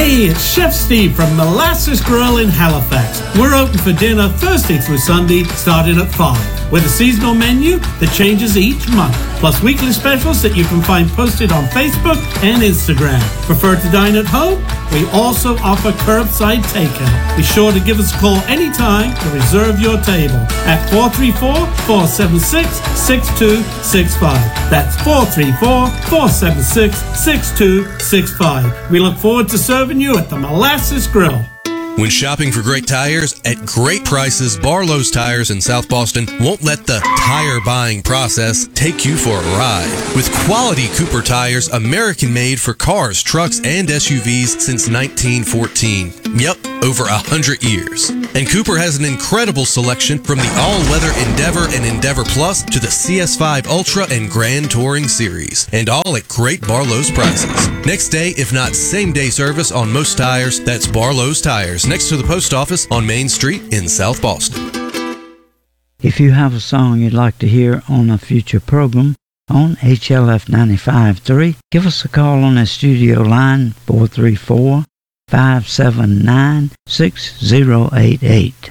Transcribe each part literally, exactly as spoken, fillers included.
Hey, it's Chef Steve from Molasses Grill in Halifax. We're open for dinner Thursday through Sunday, starting at five, with a seasonal menu that changes each month, plus weekly specials that you can find posted on Facebook and Instagram. Prefer to dine at home? We also offer curbside takeout. Be sure to give us a call anytime to reserve your table at four three four, four seven six, six two six five. That's four three four, four seven six, six two six five. We look forward to serving you at the Molasses Grill. When shopping for great tires at great prices, Barlow's Tires in South Boston won't let the tire buying process take you for a ride. With quality Cooper tires, American-made for cars, trucks, and S U Vs since nineteen fourteen. Yep, over a hundred years. And Cooper has an incredible selection from the all-weather Endeavor and Endeavor Plus to the C S five Ultra and Grand Touring Series. And all at great Barlow's prices. Next day, if not same-day service on most tires, that's Barlow's Tires, next to the post office on Main Street in South Boston. If you have a song you'd like to hear on a future program on H L F ninety-five point three, give us a call on the studio line four three four, five seven nine, six zero eight eight.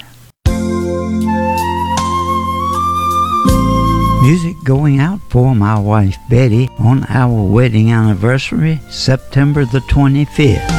Music going out for my wife Betty on our wedding anniversary, September the twenty-fifth.